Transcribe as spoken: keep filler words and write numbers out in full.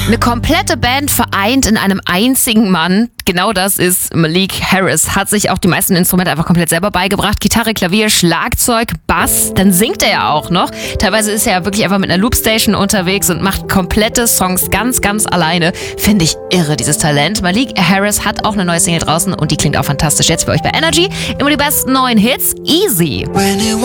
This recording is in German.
Eine komplette Band vereint in einem einzigen Mann. Genau das ist Malik Harris. Hat sich auch die meisten Instrumente einfach komplett selber beigebracht. Gitarre, Klavier, Schlagzeug, Bass. Dann singt er ja auch noch. Teilweise ist er ja wirklich einfach mit einer Loopstation unterwegs und macht komplette Songs ganz, ganz alleine. Finde ich irre, dieses Talent. Malik Harris hat auch eine neue Single draußen und die klingt auch fantastisch. Jetzt für euch bei Energy. Immer die besten neuen Hits. Easy.